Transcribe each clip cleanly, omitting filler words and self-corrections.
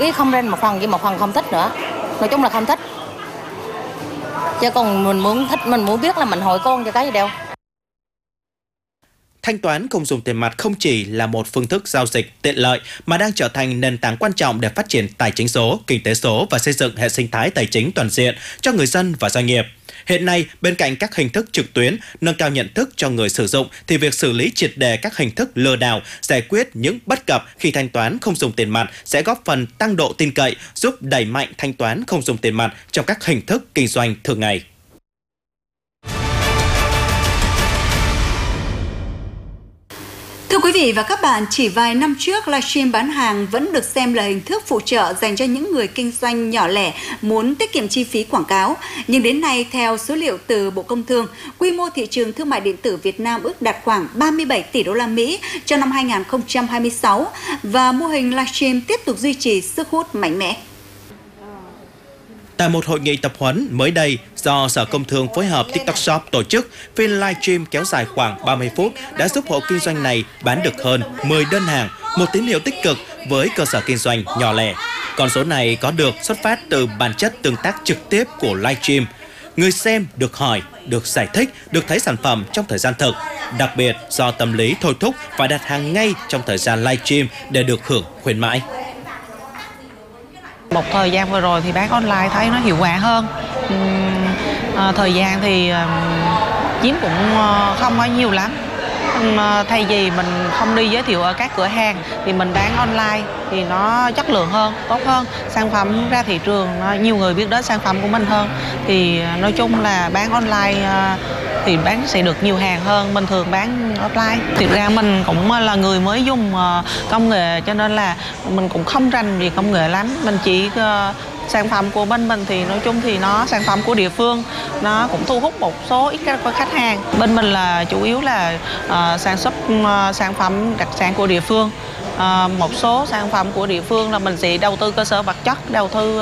ý không rên một phần nhưng một phần không thích nữa. Nói chung là không thích. Chứ còn mình muốn thích, mình muốn biết là mình hỏi con cho cái gì đâu. Thanh toán không dùng tiền mặt không chỉ là một phương thức giao dịch tiện lợi mà đang trở thành nền tảng quan trọng để phát triển tài chính số, kinh tế số và xây dựng hệ sinh thái tài chính toàn diện cho người dân và doanh nghiệp. Hiện nay, bên cạnh các hình thức trực tuyến, nâng cao nhận thức cho người sử dụng thì việc xử lý triệt đề các hình thức lừa đảo, giải quyết những bất cập khi thanh toán không dùng tiền mặt sẽ góp phần tăng độ tin cậy, giúp đẩy mạnh thanh toán không dùng tiền mặt trong các hình thức kinh doanh thường ngày. Thưa quý vị và các bạn, chỉ vài năm trước, livestream bán hàng vẫn được xem là hình thức phụ trợ dành cho những người kinh doanh nhỏ lẻ muốn tiết kiệm chi phí quảng cáo. Nhưng đến nay, theo số liệu từ Bộ Công Thương, quy mô thị trường thương mại điện tử Việt Nam ước đạt khoảng 37 tỷ đô la Mỹ cho năm 2026 và mô hình livestream tiếp tục duy trì sức hút mạnh mẽ. Tại một hội nghị tập huấn mới đây do Sở Công Thương phối hợp TikTok Shop tổ chức, phiên livestream kéo dài khoảng 30 phút đã giúp hộ kinh doanh này bán được hơn 10 đơn hàng, một tín hiệu tích cực với cơ sở kinh doanh nhỏ lẻ. Con số này có được xuất phát từ bản chất tương tác trực tiếp của livestream. Người xem được hỏi, được giải thích, được thấy sản phẩm trong thời gian thực, đặc biệt do tâm lý thôi thúc phải đặt hàng ngay trong thời gian livestream để được hưởng khuyến mãi. Một thời gian vừa rồi thì bán online thấy nó hiệu quả hơn. Thời gian thì chiếm cũng không có nhiều lắm. Thay vì mình không đi giới thiệu ở các cửa hàng thì mình bán online thì nó chất lượng hơn, tốt hơn. Sản phẩm ra thị trường, nhiều người biết đến sản phẩm của mình hơn. Thì nói chung là bán online thì bán sẽ được nhiều hàng hơn bình thường bán offline. Thực ra mình cũng là người mới dùng công nghệ cho nên là mình cũng không rành về công nghệ lắm. Mình chỉ sản phẩm của bên mình thì nói chung thì nó sản phẩm của địa phương, nó cũng thu hút một số ít các khách hàng. Bên mình là chủ yếu là sản xuất sản phẩm đặc sản của địa phương. Một số sản phẩm của địa phương là mình sẽ đầu tư cơ sở vật chất, đầu tư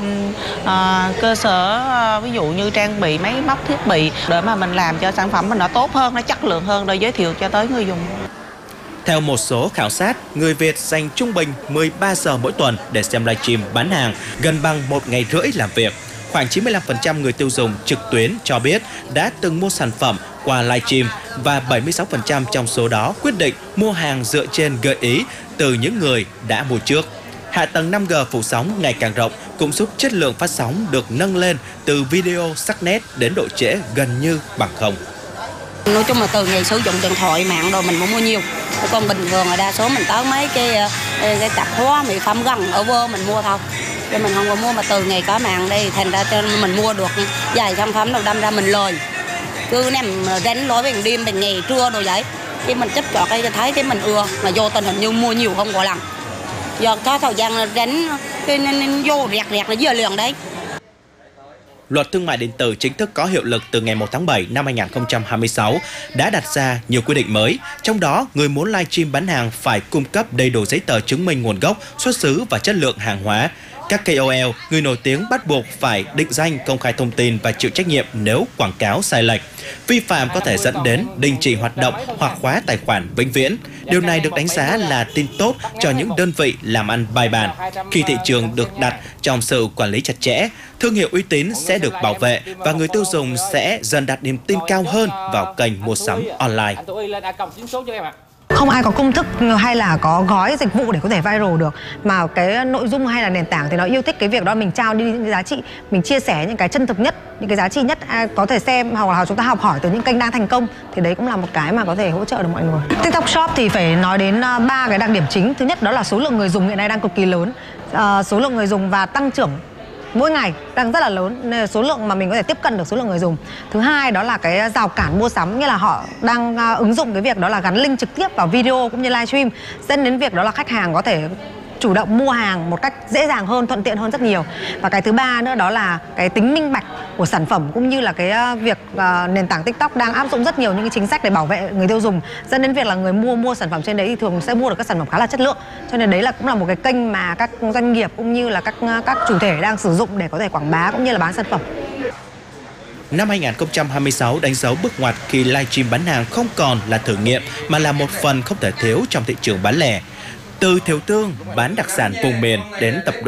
cơ sở ví dụ như trang bị máy móc thiết bị để mà mình làm cho sản phẩm mình nó tốt hơn, nó chất lượng hơn để giới thiệu cho tới người dùng. Theo một số khảo sát, người Việt dành trung bình 13 giờ mỗi tuần để xem livestream bán hàng, gần bằng 1 ngày rưỡi làm việc. Khoảng 95% người tiêu dùng trực tuyến cho biết đã từng mua sản phẩm qua livestream và 76% trong số đó quyết định mua hàng dựa trên gợi ý từ những người đã mua trước. Hạ tầng 5G phủ sóng ngày càng rộng cũng giúp chất lượng phát sóng được nâng lên từ video sắc nét đến độ trễ gần như bằng không. Nói chung là từ ngày sử dụng điện thoại mạng rồi mình muốn mua nhiều. Còn bình thường là đa số mình tới mấy cái tạp hóa mỹ phẩm gần ở vô mình mua thôi. Chứ mình không có mua mà từ ngày có mạng đây thành ra cho mình mua được vài sản phẩm đâu đâm ra mình lời. Cứ nằm đánh lối bằng đêm bằng ngày trưa rồi vậy. Chứ mình chấp chọt cái thấy cái mình ưa mà vô tình hình như mua nhiều không có lần. Giờ có thời gian đánh cái nên vô rẹt là giờ liền đấy. Luật thương mại điện tử chính thức có hiệu lực từ ngày 1 tháng 7 năm 2026 đã đặt ra nhiều quy định mới. Trong đó, người muốn livestream bán hàng phải cung cấp đầy đủ giấy tờ chứng minh nguồn gốc, xuất xứ và chất lượng hàng hóa. Các KOL, người nổi tiếng bắt buộc phải định danh, công khai thông tin và chịu trách nhiệm nếu quảng cáo sai lệch. Vi phạm có thể dẫn đến đình chỉ hoạt động hoặc khóa tài khoản vĩnh viễn. Điều này được đánh giá là tin tốt cho những đơn vị làm ăn bài bản. Khi thị trường được đặt trong sự quản lý chặt chẽ, thương hiệu uy tín sẽ được bảo vệ và người tiêu dùng sẽ dần đặt niềm tin cao hơn vào kênh mua sắm online. Không ai có công thức hay là có gói dịch vụ để có thể viral được, mà cái nội dung hay là nền tảng thì nó yêu thích cái việc đó, mình trao đi những cái giá trị, mình chia sẻ những cái chân thực nhất, những cái giá trị nhất có thể xem hoặc là chúng ta học hỏi từ những kênh đang thành công, thì đấy cũng là một cái mà có thể hỗ trợ được mọi người. TikTok Shop thì phải nói đến 3 cái đặc điểm chính. Thứ nhất đó là số lượng người dùng hiện nay đang cực kỳ lớn, số lượng người dùng và tăng trưởng mỗi ngày đang rất là lớn, nên là số lượng mà mình có thể tiếp cận được số lượng người dùng. Thứ hai đó là cái rào cản mua sắm, nghĩa là họ đang ứng dụng cái việc đó là gắn link trực tiếp vào video cũng như livestream, dẫn đến việc đó là khách hàng có thể chủ động mua hàng một cách dễ dàng hơn, thuận tiện hơn rất nhiều. Và cái thứ ba nữa đó là cái tính minh bạch của sản phẩm, cũng như là cái việc nền tảng TikTok đang áp dụng rất nhiều những cái chính sách để bảo vệ người tiêu dùng, dẫn đến việc là người mua sản phẩm trên đấy thì thường sẽ mua được các sản phẩm khá là chất lượng. Cho nên đấy là cũng là một cái kênh mà các doanh nghiệp cũng như là các chủ thể đang sử dụng để có thể quảng bá cũng như là bán sản phẩm. Năm 2026 đánh dấu bước ngoặt khi livestream bán hàng không còn là thử nghiệm mà là một phần không thể thiếu trong thị trường bán lẻ. Từ tiểu thương bán đặc sản vùng miền đến tập đoàn